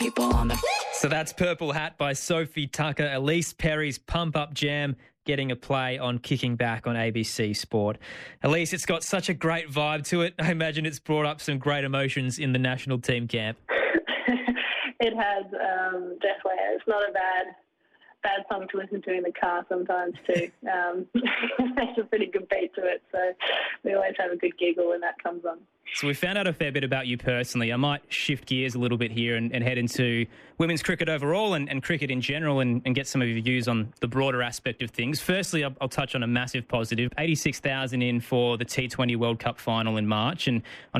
people on the... So that's Purple Hat by Sophie Tucker. Elise Perry's Pump Up Jam getting a play on Kicking Back on ABC Sport. Elise, it's got such a great vibe to it. I imagine it's brought up some great emotions in the national team camp. It has, definitely. It's not a bad song to listen to in the car sometimes too. There's a pretty good beat to it, so we always have a good giggle when that comes on. So we found out a fair bit about you personally. I might shift gears a little bit here and head into women's cricket overall and cricket in general and get some of your views on the broader aspect of things. Firstly, I'll touch on a massive positive. 86,000 in for the T20 World Cup final in March, and